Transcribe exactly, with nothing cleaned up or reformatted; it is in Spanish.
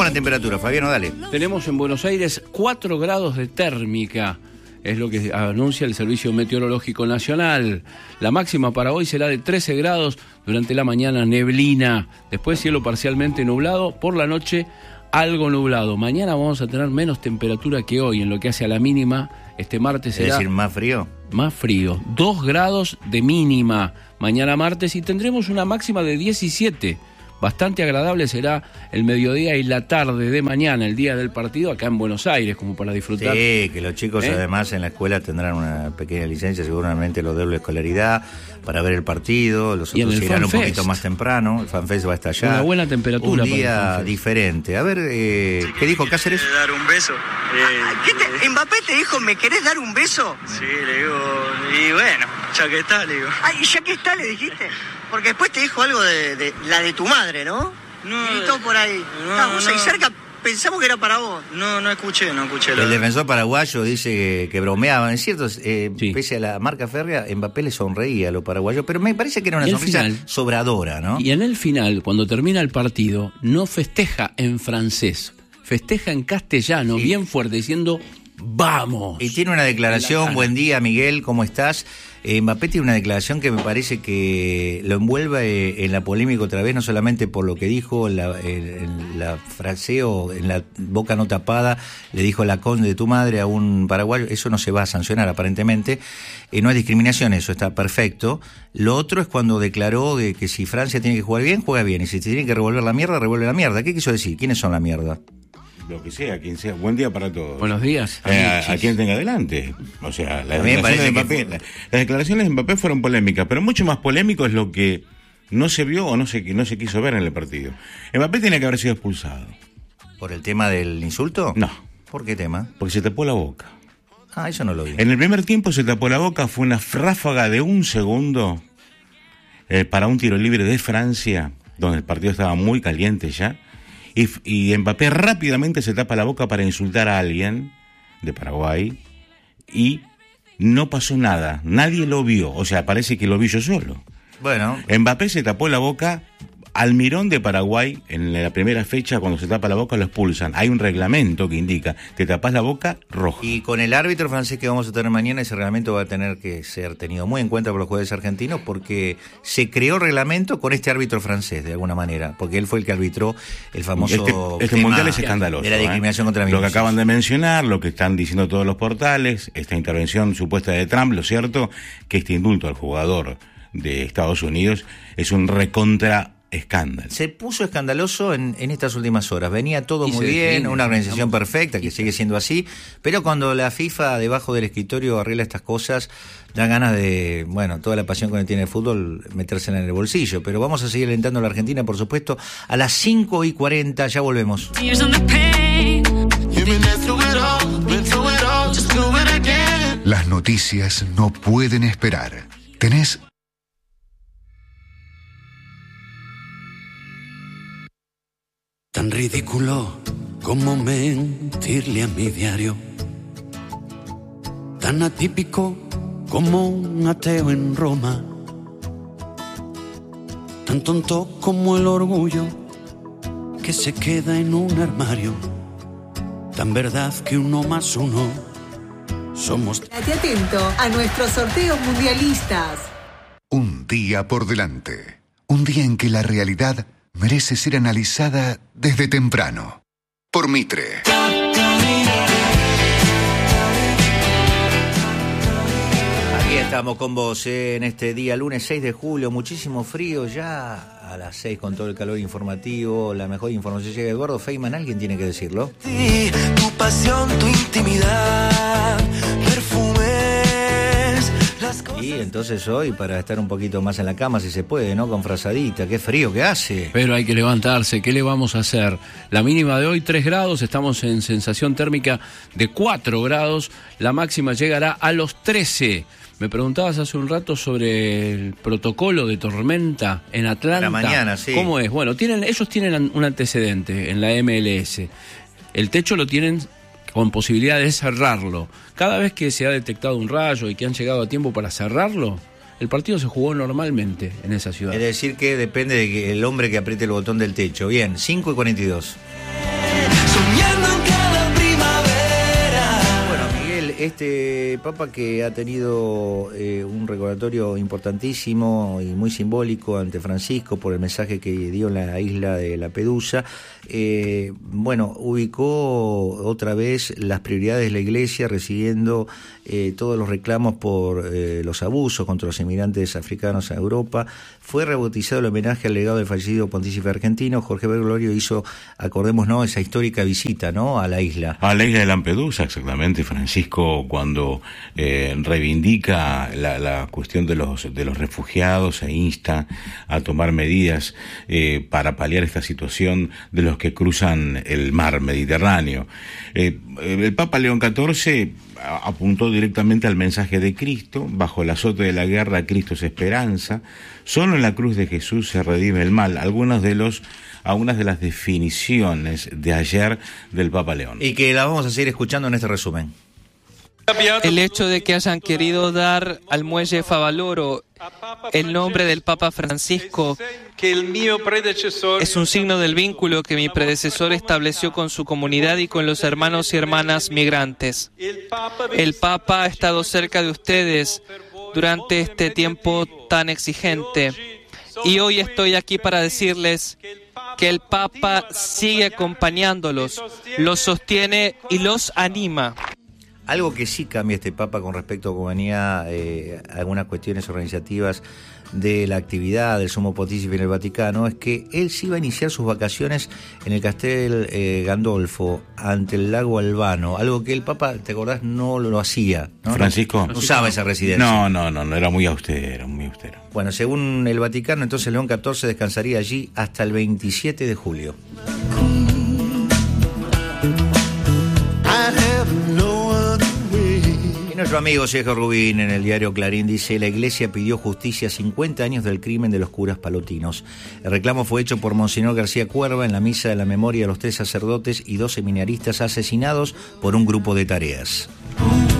la temperatura, Fabiano, dale. Tenemos en Buenos Aires cuatro grados de térmica. Es lo que anuncia el Servicio Meteorológico Nacional. La máxima para hoy será de trece grados, durante la mañana neblina, después cielo parcialmente nublado, por la noche algo nublado. Mañana vamos a tener menos temperatura que hoy en lo que hace a la mínima. Este martes será... Es decir, más frío. Más frío, dos grados de mínima mañana martes y tendremos una máxima de diecisiete. Bastante agradable será el mediodía y la tarde de mañana, el día del partido, acá en Buenos Aires, como para disfrutar. Sí, que los chicos ¿Eh? además en la escuela tendrán una pequeña licencia, seguramente los de doble escolaridad, para ver el partido. Los otros irán un poquito más temprano. El FanFest va a estar allá. Una buena temperatura. Un día diferente. A ver, eh, ¿qué dijo Cáceres? ¿Me dar un beso? Eh, ¿Qué te, ¿Mbappé te dijo, me querés dar un beso? Sí, le digo, y bueno, ya que está, le digo. Ay, ya que está, le dijiste. Porque después te dijo algo de, de la de tu madre, ¿no? No. Gritó por ahí. No, Estábamos no. ahí cerca, pensamos que era para vos. No, no escuché, no escuché. La El defensor paraguayo dice que, que bromeaban. Es cierto, eh, Sí. pese a la marca férrea, Mbappé le sonreía a los paraguayos, pero me parece que era una Y al sonrisa final- sobradora, ¿no? Y en el final, cuando termina el partido, no festeja en francés, festeja en castellano, Sí. bien fuerte, diciendo ¡vamos! Y tiene una En la declaración, cara. buen día Miguel, ¿cómo estás? Eh, Mbappé tiene una declaración que me parece que lo envuelve eh, en la polémica otra vez, no solamente por lo que dijo, la, en, en la fraseo, en la boca no tapada, le dijo la conde de tu madre a un paraguayo, eso no se va a sancionar aparentemente, eh, no es discriminación, eso está perfecto. Lo otro es cuando declaró de que si Francia tiene que jugar bien, juega bien, y si tiene que revolver la mierda, revuelve la mierda. ¿Qué quiso decir? ¿Quiénes son la mierda? Lo que sea, quien sea. Buen día para todos. Buenos días. Eh, a, a quien tenga adelante. O sea, las A mí me declaraciones, de parece que Mbappé, fue- la- las declaraciones de Mbappé fueron polémicas, pero mucho más polémico es lo que no se vio o no se, no se quiso ver en el partido. Mbappé tiene que haber sido expulsado. ¿Por el tema del insulto? No, ¿Por qué tema? porque se tapó la boca. Ah, eso no lo vi. En el primer tiempo se tapó la boca, fue una ráfaga de un segundo eh, para un tiro libre de Francia, donde el partido estaba muy caliente ya, y, y Mbappé rápidamente se tapa la boca para insultar a alguien de Paraguay, y no pasó nada, nadie lo vio, o sea, parece que lo vi yo solo. Bueno, Mbappé se tapó la boca. Almirón de Paraguay, en la primera fecha, cuando se tapa la boca lo expulsan. Hay un reglamento que indica, te tapas la boca, roja. y con el árbitro francés que vamos a tener mañana, ese reglamento va a tener que ser tenido muy en cuenta por los jueces argentinos, porque se creó el reglamento con este árbitro francés, de alguna manera, porque él fue el que arbitró el famoso Este, este tema mundial es escandaloso. de la discriminación ¿eh? contra Lo que minusas. acaban de mencionar, lo que están diciendo todos los portales, esta intervención supuesta de Trump, lo cierto, que este indulto al jugador de Estados Unidos es un recontra escándalo. Se puso escandaloso en, en estas últimas horas. Venía todo Y muy se bien, define, una organización digamos, perfecta, que sigue siendo así, pero cuando la FIFA debajo del escritorio arregla estas cosas, da ganas de, bueno, toda la pasión que uno tiene el fútbol, metérsela en el bolsillo. Pero vamos a seguir alentando a la Argentina, por supuesto, a las cinco y cuarenta, ya volvemos. Las noticias no pueden esperar. Tenés Tan ridículo como mentirle a mi diario, tan atípico como un ateo en Roma, tan tonto como el orgullo que se queda en un armario, tan verdad que uno más uno somos. Estate atento a nuestros sorteos mundialistas. un día por delante. Un día en que la realidad merece ser analizada desde temprano. Por Mitre. Aquí estamos con vos eh, en este día, lunes seis de julio, muchísimo frío ya. A las seis con todo el calor informativo, la mejor información llega. Eduardo Feynman, alguien tiene que decirlo. Sí, tu pasión, tu intimidad, perfumes, las cosas. Y entonces hoy, para estar un poquito más en la cama, si se puede, ¿no? Con frazadita, qué frío que hace. Pero hay que levantarse, ¿qué le vamos a hacer? La mínima de hoy tres grados, estamos en sensación térmica de cuatro grados, la máxima llegará a los trece. Me preguntabas hace un rato sobre el protocolo de tormenta en Atlanta. La mañana, sí. ¿Cómo es? Bueno, tienen, ellos tienen un antecedente en la M L S. El techo lo tienen con posibilidad de cerrarlo. Cada vez que se ha detectado un rayo y que han llegado a tiempo para cerrarlo, el partido se jugó normalmente en esa ciudad. Es decir que depende del hombre que apriete el botón del techo. Bien, cinco y cuarenta y dos. soñando en cada primavera. Bueno, Miguel, este Papa que ha tenido eh, un recordatorio importantísimo y muy simbólico ante Francisco por el mensaje que dio en la isla de Lampedusa, eh, bueno, ubicó otra vez las prioridades de la Iglesia, recibiendo eh, todos los reclamos por eh, los abusos contra los inmigrantes africanos a Europa. Fue rebautizado el homenaje al legado del fallecido pontífice argentino. Jorge Bergoglio hizo, acordémonos, esa histórica visita, ¿no?, a la isla. A la isla de Lampedusa, exactamente. Francisco, cuando eh, reivindica la, la cuestión de los de los refugiados e insta a tomar medidas eh, para paliar esta situación de los que cruzan el mar Mediterráneo. Eh, el Papa León catorce apuntó directamente al mensaje de Cristo: bajo el azote de la guerra, Cristo es esperanza. Solo en la cruz de Jesús se redime el mal. Algunos de los algunas de las definiciones de ayer del Papa León. Y que la vamos a seguir escuchando en este resumen. El hecho de que hayan querido dar al muelle Favaloro el nombre del Papa Francisco es un signo del vínculo que mi predecesor estableció con su comunidad y con los hermanos y hermanas migrantes. El Papa ha estado cerca de ustedes durante este tiempo tan exigente, y hoy estoy aquí para decirles que el Papa sigue acompañándolos, los sostiene y los anima. Algo que sí cambia este Papa con respecto a cómo venía eh, algunas cuestiones organizativas de la actividad del Sumo Pontífice en el Vaticano, es que él sí va a iniciar sus vacaciones en el Castel eh, Gandolfo, ante el lago Albano, algo que el Papa, ¿te acordás?, no lo hacía, ¿no? Francisco no usaba esa residencia. No, no, no, no, era muy austero, muy austero. Bueno, según el Vaticano, entonces León catorce descansaría allí hasta el veintisiete de julio. Nuestro amigo Sergio Rubín en el diario Clarín dice: la Iglesia pidió justicia a cincuenta años del crimen de los curas palotinos. El reclamo fue hecho por Monseñor García Cuerva en la misa de la memoria de los tres sacerdotes y dos seminaristas asesinados por un grupo de tareas.